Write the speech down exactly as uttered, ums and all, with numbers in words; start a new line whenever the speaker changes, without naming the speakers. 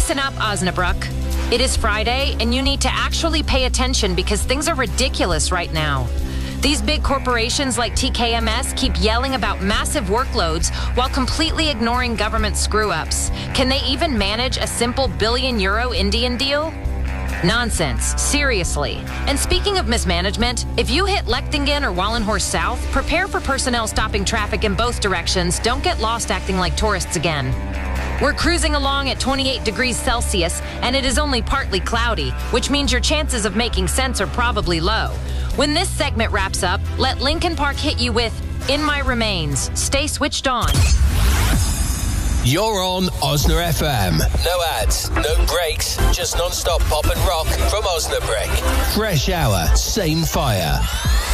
Listen up, Osnabrück. It is Friday, and you need to actually pay attention because things are ridiculous right now. These big corporations like T K M S keep yelling about massive workloads while completely ignoring government screw-ups. Can they even manage a simple billion euro Indian deal? Nonsense. Seriously. And speaking of mismanagement, if you hit Lechtingen or Wallenhorst South, prepare for personnel stopping traffic in both directions. Don't get lost acting like tourists again. We're cruising along at twenty-eight degrees Celsius, and it is only partly cloudy, which means your chances of making sense are probably low. When this segment wraps up, let Linkin Park hit you with In My Remains. Stay switched on.
You're on Osna F M. No ads, no breaks, just non-stop pop and rock from Osnabrück. Fresh hour, same fire.